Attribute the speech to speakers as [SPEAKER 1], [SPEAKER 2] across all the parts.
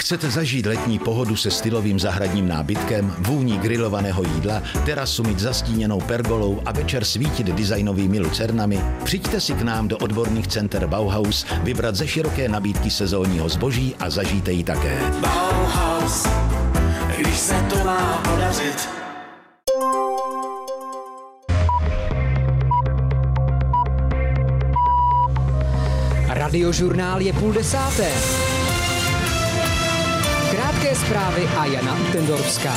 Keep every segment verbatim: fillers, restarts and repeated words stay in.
[SPEAKER 1] Chcete zažít letní pohodu se stylovým zahradním nábytkem, vůní grilovaného jídla, terasu mít zastíněnou pergolou a večer svítit designovými lucernami? Přijďte si k nám do odborných center Bauhaus, vybrat ze široké nabídky sezónního zboží a zažijte ji také.
[SPEAKER 2] Bauhaus, když se to má podařit.
[SPEAKER 3] Radiožurnál je půl desáté. Krátké zprávy a Jana Utendorská.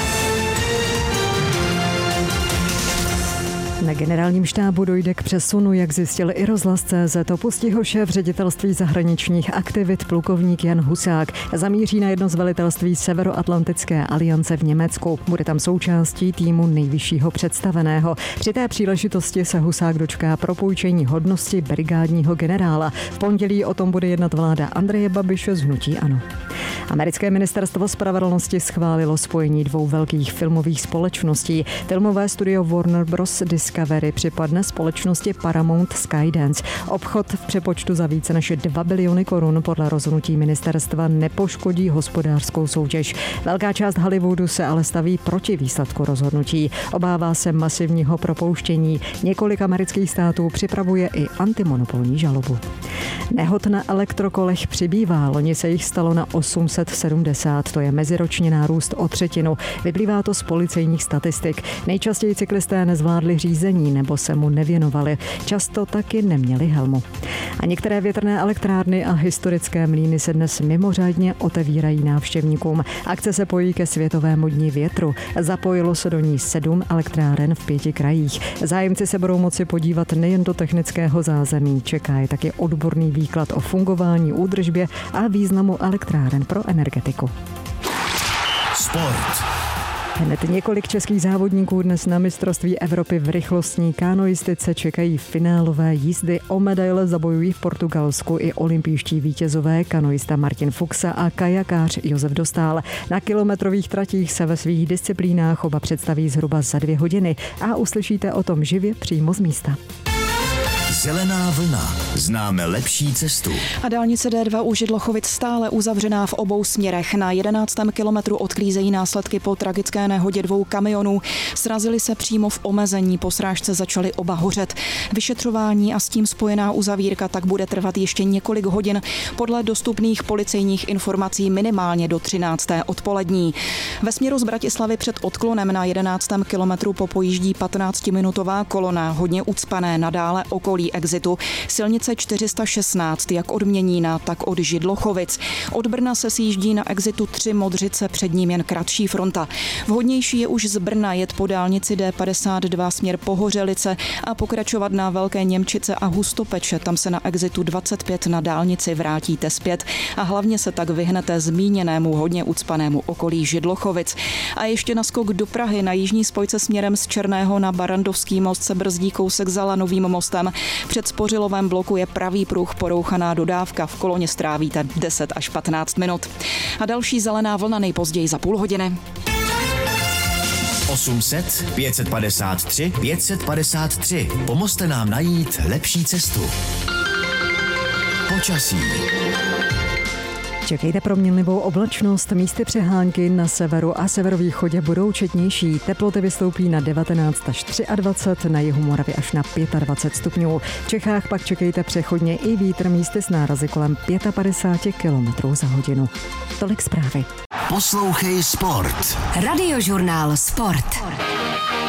[SPEAKER 4] Na generálním štábu dojde k přesunu, jak zjistil i rozhlas tečka cé zet. Opustí ho šéf ředitelství zahraničních aktivit plukovník Jan Husák. Zamíří na jedno z velitelství Severoatlantické aliance v Německu. Bude tam součástí týmu nejvyššího představeného. Při té příležitosti se Husák dočká propůjčení hodnosti brigádního generála. V pondělí o tom bude jednat vláda Andreje Babiše z hnutí ANO. Americké ministerstvo spravedlnosti schválilo spojení dvou velkých filmových společností. Filmové studio Warner Bros. Discovery připadne společnosti Paramount Skydance. Obchod v přepočtu za více než dva biliony korun podle rozhodnutí ministerstva nepoškodí hospodářskou soutěž. Velká část Hollywoodu se ale staví proti výsledku rozhodnutí. Obává se masivního propouštění. Několik amerických států připravuje i antimonopolní žalobu. Nehod na elektrokolech přibývá. Loni se jich stalo na osm set sedmdesát. To je meziroční nárůst o třetinu. Vyplývá to z policejních statistik. Nejčastěji cyklisté nezvládli řízení nebo se mu nevěnovali. Často taky neměli helmu. A některé větrné elektrárny a historické mlýny se dnes mimořádně otevírají návštěvníkům. Akce se pojí ke světovému dni větru. Zapojilo se do ní sedm elektráren v pěti krajích. Zájemci se budou moci podívat nejen do technického zázemí, čeká je taky odborný výklad o fungování, údržbě a významu elektráren pro energetiku.
[SPEAKER 2] Sport.
[SPEAKER 4] Hned několik českých závodníků dnes na mistrovství Evropy v rychlostní kanoistice čekají finálové jízdy. O medaile zabojují v Portugalsku i olympijští vítězové kanoista Martin Fuxa a kajakář Josef Dostál. Na kilometrových tratích se ve svých disciplínách oba představí zhruba za dvě hodiny a uslyšíte o tom živě přímo z místa.
[SPEAKER 2] Zelená vlna. Známe lepší cestu.
[SPEAKER 5] A dálnice dé dva u Židlochovic stále uzavřená v obou směrech. Na jedenáctém kilometru odklízejí následky po tragické nehodě dvou kamionů. Srazili se přímo v omezení, po srážce začaly oba hořet. Vyšetřování a s tím spojená uzavírka tak bude trvat ještě několik hodin. Podle dostupných policejních informací minimálně do třinácté odpolední. Ve směru z Bratislavy před odklonem na jedenáctém kilometru popojíždí patnáctiminutová kolona, hodně ucpané nadále okolí exitu. Silnice čtyři sta šestnáct, jak od Měnína, tak od Židlochovic. Od Brna se sjíždí na exitu tři Modřice, před ním jen kratší fronta. Vhodnější je už z Brna jet po dálnici dé padesát dva směr Pohořelice a pokračovat na Velké Němčice a Hustopeče. Tam se na exitu dvacet pět na dálnici vrátíte zpět a hlavně se tak vyhnete zmíněnému hodně ucpanému okolí Židlochovic. A ještě naskok do Prahy. Na jižní spojce směrem z Černého na Barandovský most se brzdí kousek za Lanovým mostem. Před Spořilovém bloku je pravý pruh, porouchaná dodávka. V koloně strávíte deset až patnáct minut. A další zelená vlna nejpozději za půl hodiny.
[SPEAKER 2] osm set, pět set padesát tři, pět set padesát tři. Pomozte nám najít lepší cestu. Počasí.
[SPEAKER 4] Čekejte proměnlivou oblačnost, místy přehánky na severu a severovýchodě budou četnější. Teploty vystoupí na devatenáct až dvacet tři, na jihu Moravy až na dvacet pět stupňů. V Čechách pak čekejte přechodně i vítr, místy s nárazy kolem padesát pět kilometrů za hodinu. Tolik zprávy.
[SPEAKER 2] Poslouchej Sport.
[SPEAKER 6] Radiožurnál Sport.